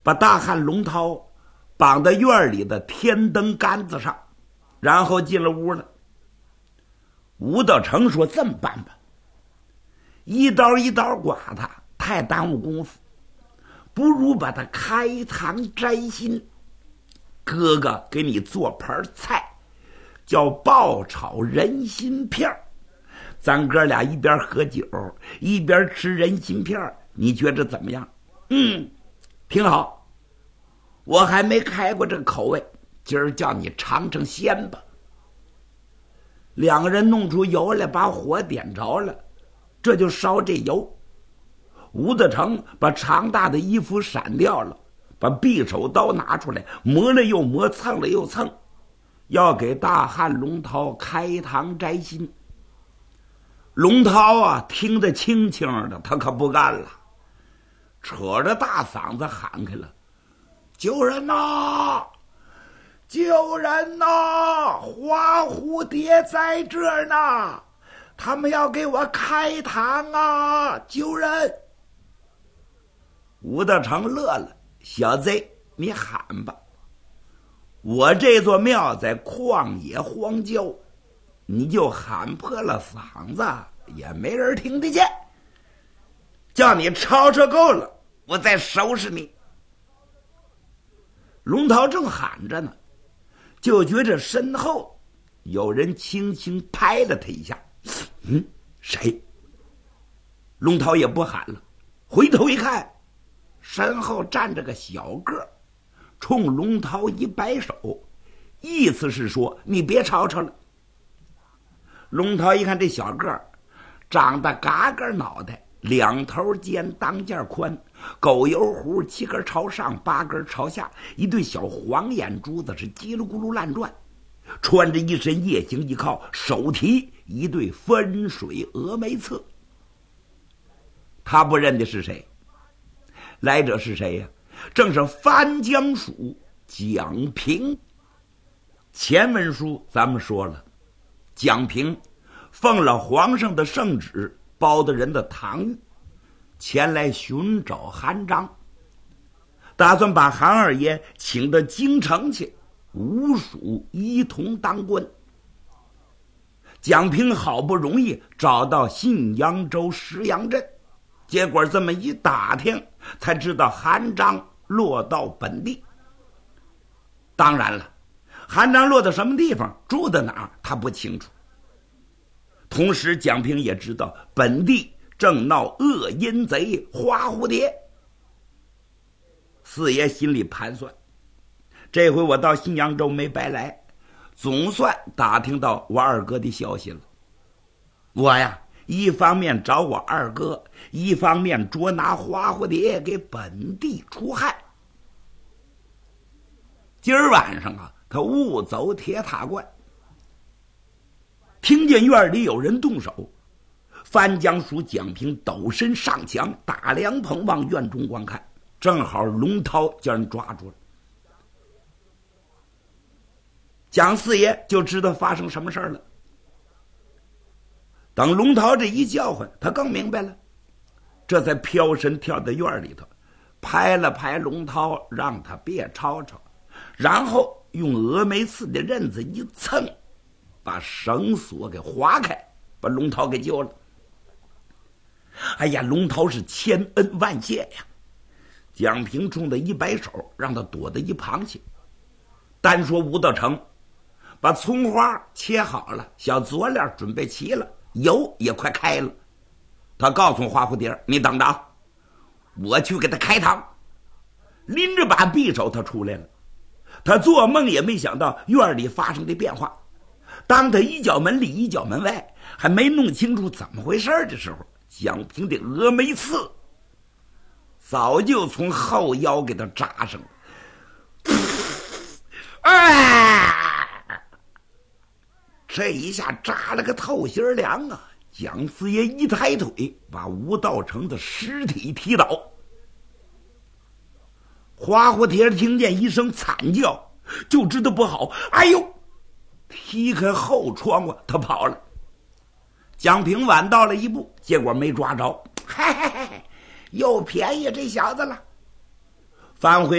把大汉龙涛绑在院里的天灯杆子上，然后进了屋了。吴道成说：“这么办吧，一刀一刀剐他，太耽误功夫，不如把他开膛摘心。哥哥给你做盘菜，叫爆炒人心片，咱哥俩一边喝酒一边吃人心片，你觉着怎么样？”“挺好，我还没开过这口味，今儿叫你尝尝鲜吧。”两个人弄出油来，把火点着了，这就烧这油。吴德成把长大的衣服闪掉了，把匕首刀拿出来，磨了又磨，蹭了又蹭，要给大汉龙涛开膛摘心。龙涛啊，听得轻轻的，他可不干了，扯着大嗓子喊开了：“救人呐！救人呐！花蝴蝶在这儿呢，他们要给我开膛啊！救人！”吴德成乐了：“小贼，你喊吧，我这座庙在旷野荒郊，你就喊破了嗓子也没人听得见，叫你吵吵够了，我再收拾你。”龙涛正喊着呢，就觉着身后有人轻轻拍了他一下。谁？龙涛也不喊了，回头一看，身后站着个小个，冲龙涛一摆手，意思是说你别吵吵了。龙涛一看这小个长得嘎嘎脑袋，两头尖，当间宽，狗油胡7根朝上，8根朝下，一对小黄眼珠子是叽里咕噜乱转，穿着一身夜行衣靠，手提一对分水峨眉刺。他不认得是谁，来者是谁呀？正是藩江署蒋平。前文书咱们说了，蒋平奉了皇上的圣旨，包大人的堂谕，前来寻找韩章，打算把韩二爷请到京城去，吴蜀一同当官。蒋平好不容易找到信阳州石阳镇，结果这么一打听，才知道韩章落到本地。当然了，韩章落到什么地方，住在哪儿，他不清楚。同时蒋平也知道本地正闹恶阴贼花蝴蝶。四爷心里盘算，这回我到信阳州没白来，总算打听到我二哥的消息了。我呀，一方面找我二哥，一方面捉拿花蝴蝶，给本地除害。今儿晚上啊，他误走铁塔关，听见院里有人动手，藩江署蒋平抖身上墙，打凉棚往院中观看，正好龙涛叫人抓住了。蒋四爷就知道发生什么事了。等龙涛这一叫唤，他更明白了，这才飘身跳到院里头，拍了拍龙涛，让他别吵吵，然后用峨眉刺的刃子一蹭，把绳索给划开，把龙涛给救了。哎呀，龙涛是千恩万谢呀！蒋平冲他一摆手，让他躲到一旁去。单说吴道成把葱花切好了，小佐料准备齐了，油也快开了。他告诉花蝴蝶：“你等着，我去给他开膛。”拎着把匕首他出来了。他做梦也没想到院里发生的变化。当他一脚门里一脚门外，还没弄清楚怎么回事的时候，蒋平的峨眉刺早就从后腰给他扎上了。这一下扎了个透心凉啊！蒋四爷一抬腿，把吴道成的尸体踢倒。花蝴蝶听见一声惨叫，就知道不好，哎呦！踢开后窗户，他跑了。蒋平晚到了一步，结果没抓着，又便宜这小子了。 返回